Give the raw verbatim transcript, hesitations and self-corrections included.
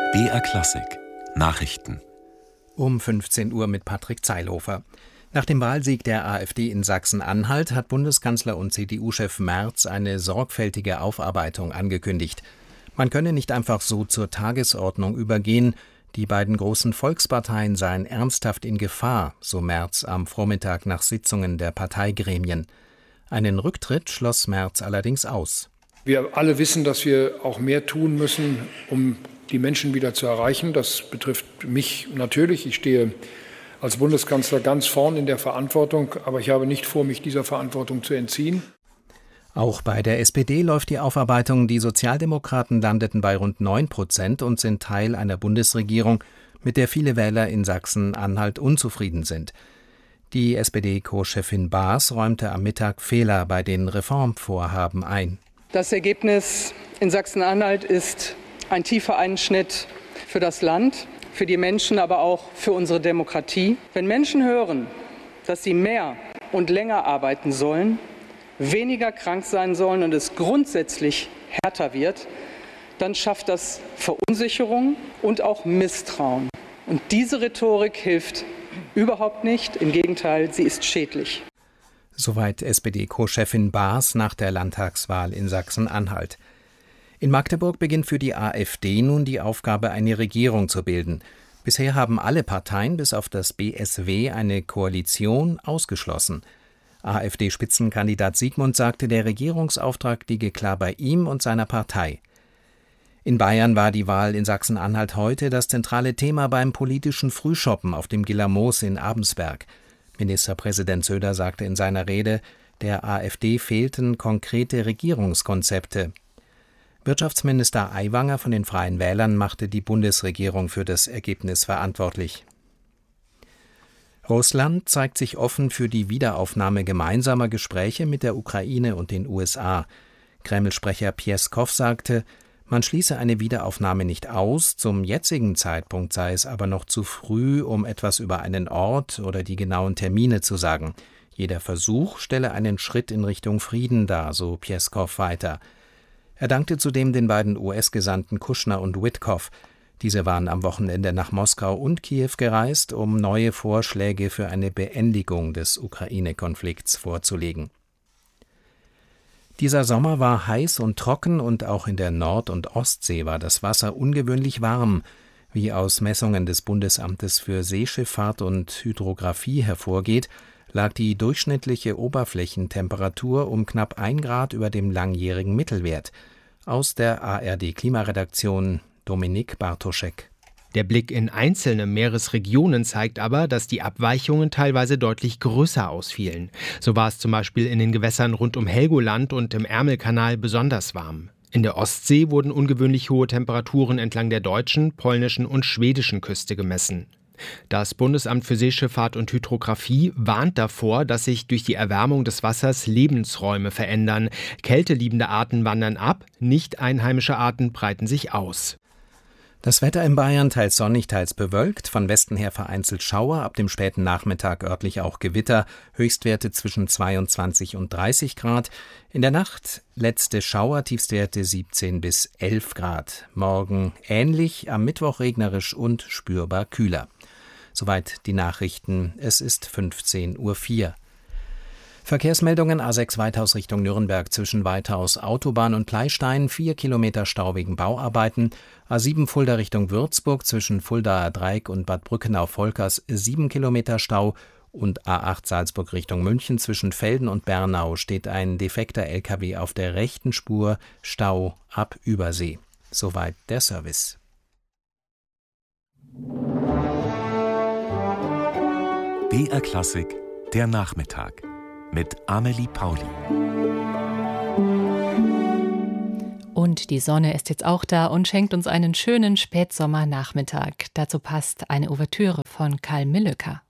B R Klassik Nachrichten Um fünfzehn Uhr mit Patrick Zeilhofer. Nach dem Wahlsieg der AfD in Sachsen-Anhalt hat Bundeskanzler und C D U-Chef Merz eine sorgfältige Aufarbeitung angekündigt. Man könne nicht einfach so zur Tagesordnung übergehen. Die beiden großen Volksparteien seien ernsthaft in Gefahr, so Merz am Vormittag nach Sitzungen der Parteigremien. Einen Rücktritt schloss Merz allerdings aus. Wir alle wissen, dass wir auch mehr tun müssen, um die Menschen wieder zu erreichen. Das betrifft mich natürlich. Ich stehe als Bundeskanzler ganz vorn in der Verantwortung, aber ich habe nicht vor, mich dieser Verantwortung zu entziehen. Auch bei der S P D läuft die Aufarbeitung. Die Sozialdemokraten landeten bei rund neun Prozent und sind Teil einer Bundesregierung, mit der viele Wähler in Sachsen-Anhalt unzufrieden sind. Die S P D-Co-Chefin Baas räumte am Mittag Fehler bei den Reformvorhaben ein. Das Ergebnis in Sachsen-Anhalt ist ein tiefer Einschnitt für das Land, für die Menschen, aber auch für unsere Demokratie. Wenn Menschen hören, dass sie mehr und länger arbeiten sollen, weniger krank sein sollen und es grundsätzlich härter wird, dann schafft das Verunsicherung und auch Misstrauen. Und diese Rhetorik hilft überhaupt nicht. Im Gegenteil, sie ist schädlich. Soweit S P D-Co-Chefin Baas nach der Landtagswahl in Sachsen-Anhalt. In Magdeburg beginnt für die AfD nun die Aufgabe, eine Regierung zu bilden. Bisher haben alle Parteien bis auf das B S W eine Koalition ausgeschlossen. AfD-Spitzenkandidat Siegmund sagte, der Regierungsauftrag liege klar bei ihm und seiner Partei. In Bayern war die Wahl in Sachsen-Anhalt heute das zentrale Thema beim politischen Frühschoppen auf dem Giller Moos in Abensberg. Ministerpräsident Söder sagte in seiner Rede, der AfD fehlten konkrete Regierungskonzepte. Wirtschaftsminister Aiwanger von den Freien Wählern machte die Bundesregierung für das Ergebnis verantwortlich. Russland zeigt sich offen für die Wiederaufnahme gemeinsamer Gespräche mit der Ukraine und den U S A. Kreml-Sprecher Pjeskow sagte, man schließe eine Wiederaufnahme nicht aus, zum jetzigen Zeitpunkt sei es aber noch zu früh, um etwas über einen Ort oder die genauen Termine zu sagen. Jeder Versuch stelle einen Schritt in Richtung Frieden dar, so Pjeskow weiter. Er dankte zudem den beiden U S-Gesandten Kushner und Witkoff. Diese waren am Wochenende nach Moskau und Kiew gereist, um neue Vorschläge für eine Beendigung des Ukraine-Konflikts vorzulegen. Dieser Sommer war heiß und trocken und auch in der Nord- und Ostsee war das Wasser ungewöhnlich warm. Wie aus Messungen des Bundesamtes für Seeschifffahrt und Hydrographie hervorgeht, lag die durchschnittliche Oberflächentemperatur um knapp ein Grad über dem langjährigen Mittelwert. Aus der A R D-Klimaredaktion Dominik Bartoschek. Der Blick in einzelne Meeresregionen zeigt aber, dass die Abweichungen teilweise deutlich größer ausfielen. So war es zum Beispiel in den Gewässern rund um Helgoland und im Ärmelkanal besonders warm. In der Ostsee wurden ungewöhnlich hohe Temperaturen entlang der deutschen, polnischen und schwedischen Küste gemessen. Das Bundesamt für Seeschifffahrt und Hydrographie warnt davor, dass sich durch die Erwärmung des Wassers Lebensräume verändern. Kälteliebende Arten wandern ab, nicht einheimische Arten breiten sich aus. Das Wetter in Bayern teils sonnig, teils bewölkt, von Westen her vereinzelt Schauer, ab dem späten Nachmittag örtlich auch Gewitter, Höchstwerte zwischen zweiundzwanzig und dreißig Grad. In der Nacht letzte Schauer, Tiefstwerte siebzehn bis elf Grad. Morgen ähnlich, am Mittwoch regnerisch und spürbar kühler. Soweit die Nachrichten, es ist fünfzehn Uhr vier. Verkehrsmeldungen: A sechs Weithaus Richtung Nürnberg zwischen Weithaus Autobahn und Pleystein, vier Kilometer Stau wegen Bauarbeiten. A sieben Fulda Richtung Würzburg zwischen Fuldaer Dreieck und Bad Brückenau-Volkers, sieben Kilometer Stau. Und A acht Salzburg Richtung München zwischen Velden und Bernau steht ein defekter L K W auf der rechten Spur, Stau ab Übersee. Soweit der Service. B R Klassik, der Nachmittag mit Amelie Pauli. Und die Sonne ist jetzt auch da und schenkt uns einen schönen Spätsommernachmittag. Dazu passt eine Ouvertüre von Karl Millöcker.